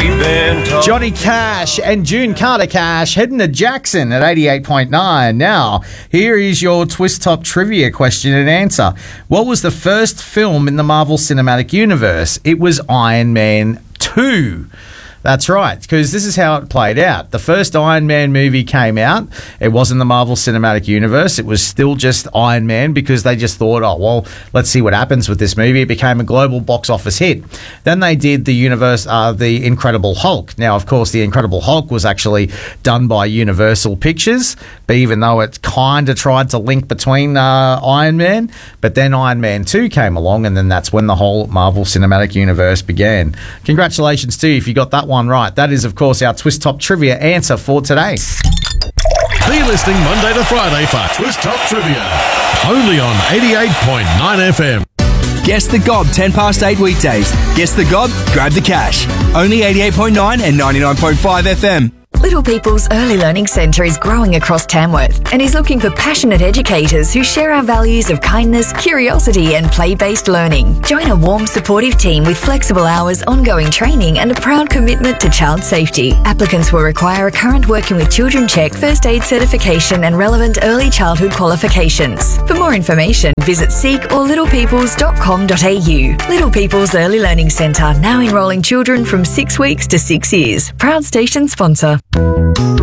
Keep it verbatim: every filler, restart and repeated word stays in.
we've been talking. Johnny Cash and June Carter Cash heading to Jackson at eighty-eight point nine. Now, here is your Twist Top trivia question and answer. What was the first film in the Marvel Cinematic Universe? It was Iron Man two. That's right, because this is how it played out. The first Iron Man movie came out. It wasn't the Marvel Cinematic Universe. It was still just Iron Man because they just thought, oh, well, let's see what happens with this movie. It became a global box office hit. Then they did the universe, uh, the Incredible Hulk. Now, of course, the Incredible Hulk was actually done by Universal Pictures, but even though it kind of tried to link between uh, Iron Man, but then Iron Man two came along, and then that's when the whole Marvel Cinematic Universe began. Congratulations to you if you got that one. One right. That is, of course, our Twist Top trivia answer for today. Be listening Monday to Friday for Twist Top Trivia, only on eighty-eight point nine F M. Guess the Gob, ten past eight weekdays. Guess the Gob, grab the cash. Only eighty-eight point nine and ninety-nine point five F M. Little People's Early Learning Centre is growing across Tamworth and is looking for passionate educators who share our values of kindness, curiosity and play-based learning. Join a warm, supportive team with flexible hours, ongoing training and a proud commitment to child safety. Applicants will require a current Working with Children check, first aid certification and relevant early childhood qualifications. For more information, visit seek or little peoples dot com dot a u. Little People's Early Learning Centre, now enrolling children from six weeks to six years. Proud station sponsor.